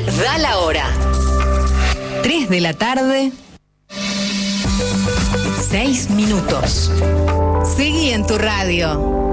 Da la hora. 3 de la tarde. 6 minutos. Seguí en tu radio.